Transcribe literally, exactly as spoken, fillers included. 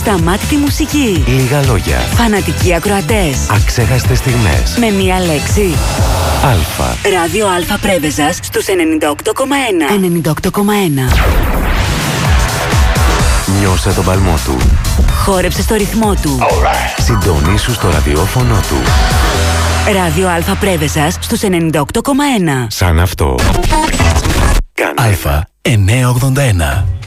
Ασταμάτητη μουσική. Λίγα λόγια. Φανατικοί ακροατές. Αξέχαστες στιγμές. Με μία λέξη. Αλφα. Ράδιο Αλφα Πρέβεζας στους ενενήντα οκτώ κόμμα ένα. ενενήντα οκτώ κόμμα ένα. Νιώσε τον παλμό του. Χόρεψε στο ρυθμό του. Right. Συντονίσου στο ραδιόφωνο του. Ράδιο Αλφα Πρέβεζας στους ενενήντα οκτώ κόμμα ένα. Σαν αυτό. Αλφα εννιακόσια ογδόντα ένα.